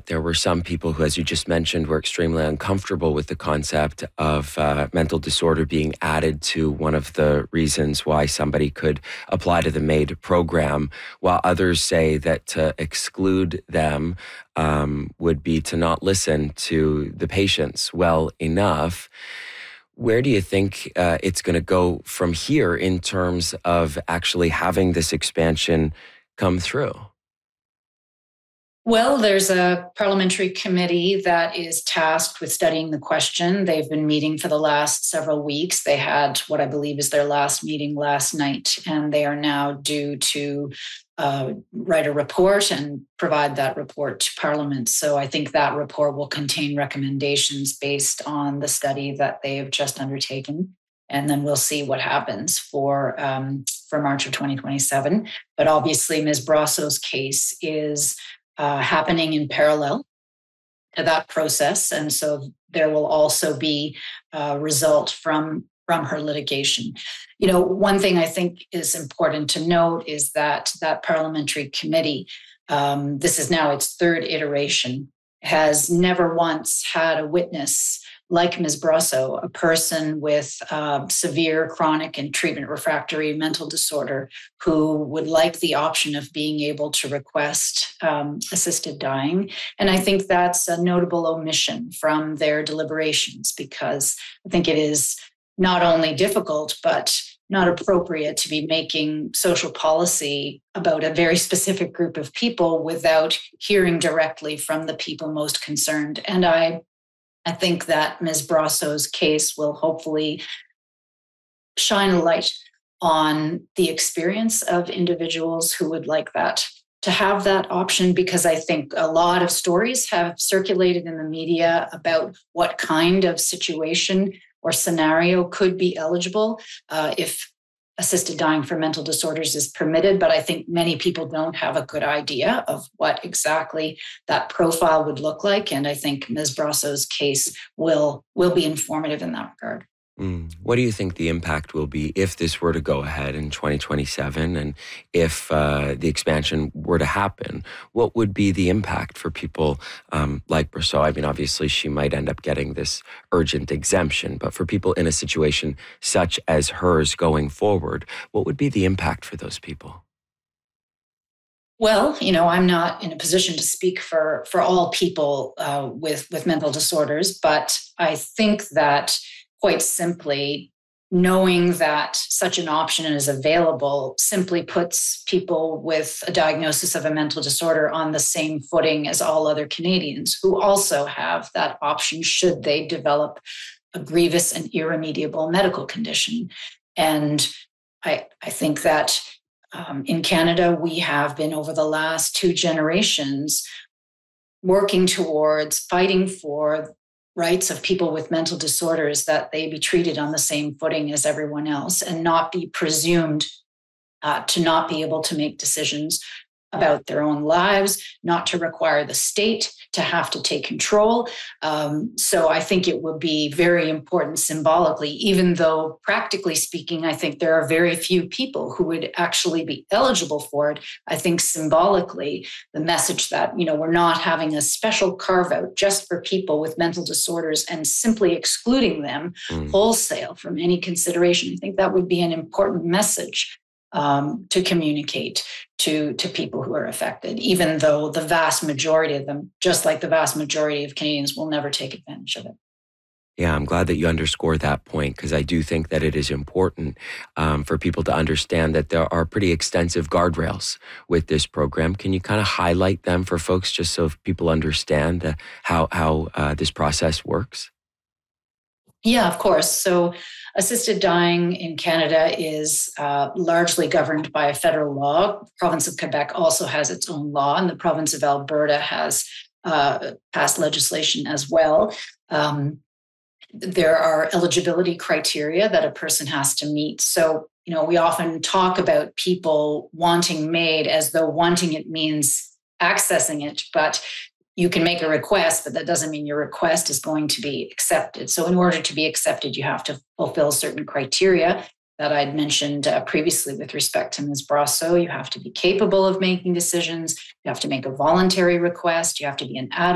there were some people who, as you just mentioned, were extremely uncomfortable with the concept of mental disorder being added to one of the reasons why somebody could apply to the MAID program, while others say that to exclude them would be to not listen to the patients well enough. Where do you think it's going to go from here in terms of actually having this expansion come through? Well, there's a parliamentary committee that is tasked with studying the question. They've been meeting for the last several weeks. They had what I believe is their last meeting last night, and they are now due to write a report and provide that report to Parliament. So I think that report will contain recommendations based on the study that they have just undertaken. And then we'll see what happens for March of 2027. But obviously, Ms. Brasso's case is happening in parallel to that process. And so there will also be a result from her litigation. You know, one thing I think is important to note is that that parliamentary committee, this is now its third iteration, has never once had a witness like Ms. Brasso, a person with severe chronic and treatment refractory mental disorder who would like the option of being able to request assisted dying. And I think that's a notable omission from their deliberations, because I think it is not only difficult, but not appropriate to be making social policy about a very specific group of people without hearing directly from the people most concerned. And I think that Ms. Brasso's case will hopefully shine a light on the experience of individuals who would like that, to have that option, because I think a lot of stories have circulated in the media about what kind of situation or scenario could be eligible if assisted dying for mental disorders is permitted. But I think many people don't have a good idea of what exactly that profile would look like. And I think Ms. Brasso's case will be informative in that regard. What do you think the impact will be if this were to go ahead in 2027 and if the expansion were to happen? What would be the impact for people like Brasso? I mean, obviously, she might end up getting this urgent exemption, but for people in a situation such as hers going forward, what would be the impact for those people? Well, you know, I'm not in a position to speak for all people with mental disorders, but I think that quite simply, knowing that such an option is available simply puts people with a diagnosis of a mental disorder on the same footing as all other Canadians who also have that option should they develop a grievous and irremediable medical condition. And I think that in Canada, we have been over the last 2 generations working towards fighting for rights of people with mental disorders, that they be treated on the same footing as everyone else and not be presumed to not be able to make decisions about their own lives, not to require the state to have to take control. So I think it would be very important symbolically, even though practically speaking, I think there are very few people who would actually be eligible for it. I think symbolically, the message that, you know, we're not having a special carve out just for people with mental disorders and simply excluding them wholesale from any consideration. I think that would be an important message to communicate to people who are affected, even though the vast majority of them, just like the vast majority of Canadians, will never take advantage of it. Yeah, I'm glad that you underscore that point, because I do think that it is important for people to understand that there are pretty extensive guardrails with this program. Can you kind of highlight them for folks just so people understand how this process works? Yeah, of course. So assisted dying in Canada is largely governed by a federal law. The province of Quebec also has its own law, and the province of Alberta has passed legislation as well. There are eligibility criteria that a person has to meet. So, you know, we often talk about people wanting MAID as though wanting it means accessing it, but you can make a request, but that doesn't mean your request is going to be accepted. So in order to be accepted, you have to fulfill certain criteria that I'd mentioned previously with respect to Ms. Brasso. You have to be capable of making decisions. You have to make a voluntary request. You have to be an adult.